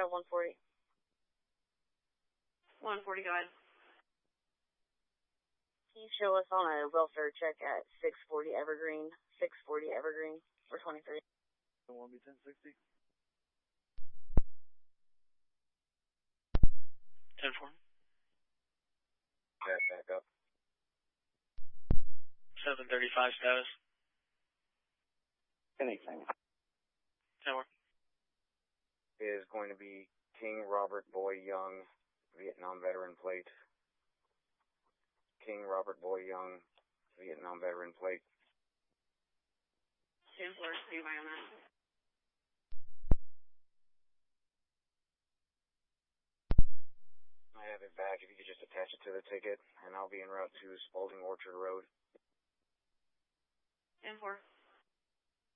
140. 140, go ahead. Can you show us on a welfare check at 640 Evergreen? 640 Evergreen for 23. 1B1060. 10-4. Back up. 735 status. Anything. 10-4. Is going to be King Robert Boy Young, Vietnam veteran plate. King Robert Boy Young, Vietnam veteran plate. 10-4, stand by on that. I have it back. If you could just attach it to the ticket, and I'll be en route to Spalding Orchard Road. 10-4.